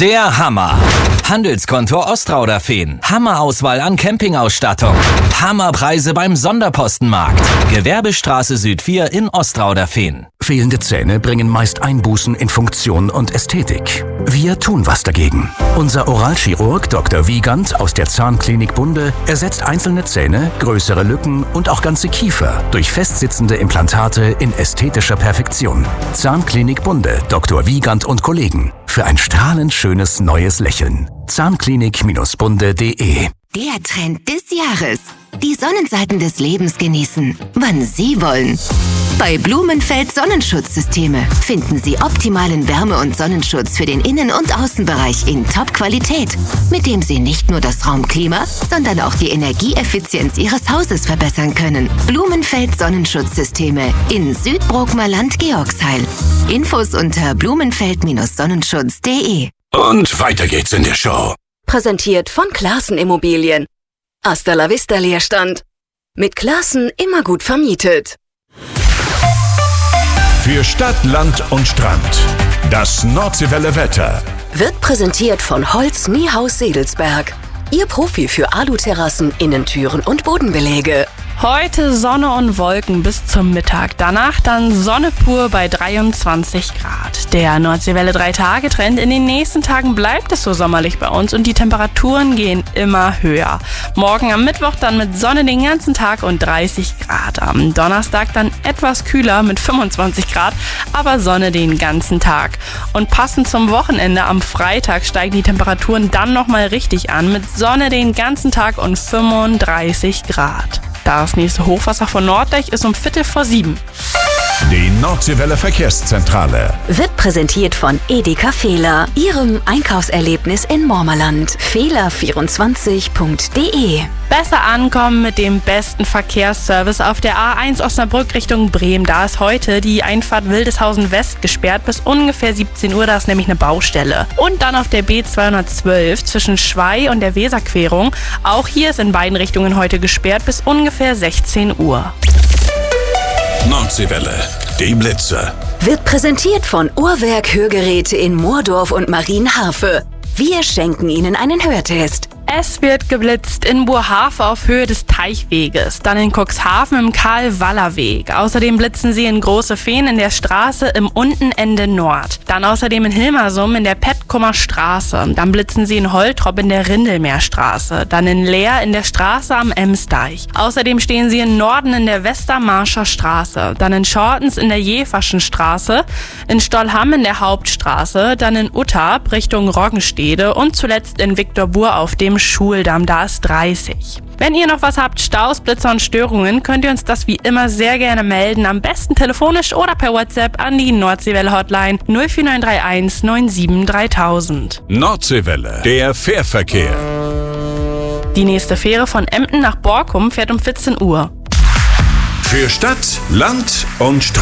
Der Hammer. Handelskonto Ostrauderfehn. Hammerauswahl an Campingausstattung. Hammerpreise beim Sonderpostenmarkt. Gewerbestraße Süd 4 in Ostrauderfehn. Fehlende Zähne bringen meist Einbußen in Funktion und Ästhetik. Wir tun was dagegen. Unser Oralchirurg Dr. Wiegand aus der Zahnklinik Bunde ersetzt einzelne Zähne, größere Lücken und auch ganze Kiefer durch festsitzende Implantate in ästhetischer Perfektion. Zahnklinik Bunde, Dr. Wiegand und Kollegen. Für ein strahlend schönes neues Lächeln. Zahnklinik-bunde.de. Der Trend des Jahres. Die Sonnenseiten des Lebens genießen, wann Sie wollen. Bei Blumenfeld Sonnenschutzsysteme finden Sie optimalen Wärme- und Sonnenschutz für den Innen- und Außenbereich in Top-Qualität, mit dem Sie nicht nur das Raumklima, sondern auch die Energieeffizienz Ihres Hauses verbessern können. Blumenfeld Sonnenschutzsysteme in Südbrookmerland Georgsheil. Infos unter blumenfeld-sonnenschutz.de. Und weiter geht's in der Show. Präsentiert von Classen Immobilien. Hasta la vista Leerstand. Mit Classen immer gut vermietet. Für Stadt, Land und Strand. Das Nordseewelle Wetter. Wird präsentiert von Holz Niehaus Sedelsberg. Ihr Profi für Aluterrassen, Innentüren und Bodenbeläge. Heute Sonne und Wolken bis zum Mittag. Danach dann Sonne pur bei 23 Grad. Der Nordseewelle 3-Tage-Trend. In den nächsten Tagen bleibt es so sommerlich bei uns und die Temperaturen gehen immer höher. Morgen am Mittwoch dann mit Sonne den ganzen Tag und 30 Grad. Am Donnerstag dann etwas kühler mit 25 Grad, aber Sonne den ganzen Tag. Und passend zum Wochenende am Freitag steigen die Temperaturen dann nochmal richtig an mit Sonne den ganzen Tag und 35 Grad. Das nächste Hochwasser von Norddeich ist um 6:45. Die Nordseewelle Verkehrszentrale. Wird präsentiert von Edeka Fehler, Ihrem Einkaufserlebnis in Mormerland. Fehler24.de. Besser ankommen mit dem besten Verkehrsservice auf der A1 Osnabrück Richtung Bremen. Da ist heute die Einfahrt Wildeshausen West gesperrt bis ungefähr 17 Uhr. Da ist nämlich eine Baustelle. Und dann auf der B212 zwischen Schwey und der Weserquerung. Auch hier ist in beiden Richtungen heute gesperrt bis ungefähr 16 Uhr. Nordseewelle, die Blitze. Wird präsentiert von Uhrwerk Hörgeräte in Moordorf und Marienhafe. Wir schenken Ihnen einen Hörtest. Es wird geblitzt in Burhafe auf Höhe des Teichweges, dann in Cuxhaven im Karl-Waller-Weg. Außerdem blitzen sie in Große Fehn in der Straße im Untenende Nord. Dann außerdem in Hilmersum in der Petkumer Straße. Dann blitzen sie in Holtrop in der Rindelmeerstraße. Dann in Leer in der Straße am Emsdeich. Außerdem stehen sie in Norden in der Westermarscher Straße. Dann in Schortens in der Jeverschen Straße. In Stollham in der Hauptstraße. Dann in Uttarp Richtung Roggenstede. Und zuletzt in Viktorbur auf dem Schuldamm, da ist 30. Wenn ihr noch was habt, Staus, Blitzer und Störungen, könnt ihr uns das wie immer sehr gerne melden. Am besten telefonisch oder per WhatsApp an die Nordseewelle-Hotline 04931 97 3000. Nordseewelle, der Fährverkehr. Die nächste Fähre von Emden nach Borkum fährt um 14 Uhr. Für Stadt, Land und Strand.